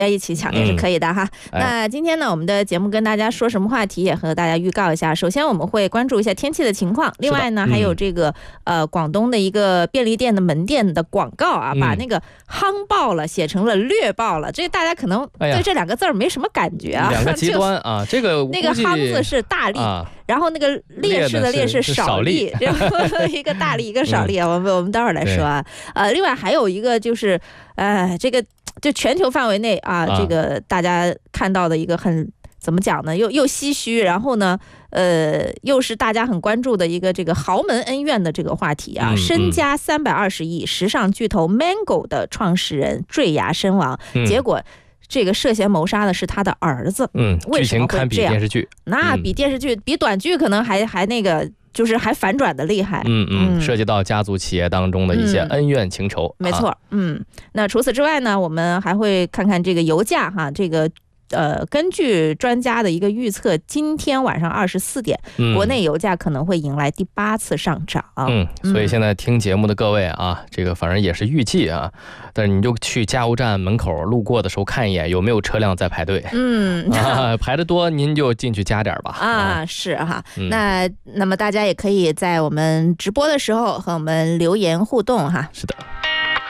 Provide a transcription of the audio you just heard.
一起抢也是可以的哈。那今天呢，我们的节目跟大家说什么话题，也和大家预告一下。首先我们会关注一下天气的情况，另外呢，还有这个广东的一个便利店的门店的广告啊，把那个夯爆了写成了略爆了，这大家可能对这两个字儿没什么感觉啊， 两个极端啊，这个那个夯字是大力，然后那个烈士的烈是少力，然后一个大力一个少力，我们待会儿来说啊。另外还有一个就是，这个就全球范围内啊，这个大家看到的一个很怎么讲呢？又唏嘘，然后呢，又是大家很关注的一个这个豪门恩怨的这个话题啊。身家320亿，时尚巨头 Mango 的创始人坠崖身亡，结果这个涉嫌谋杀的是他的儿子。为什么会这样？ 剧情堪比电视剧， 那比电视剧、比短剧可能还那个。就是还反转的厉害， 涉及到家族企业当中的一些恩怨情仇， 没错，那除此之外呢，我们还会看看这个油价哈，这个根据专家的一个预测，今天晚上24点，国内油价可能会迎来第8次上涨。 所以现在听节目的各位啊，这个反正也是预计啊，但是你就去加油站门口路过的时候看一眼有没有车辆在排队，排得多您就进去加点吧。 是哈，那么大家也可以在我们直播的时候和我们留言互动哈。 是的。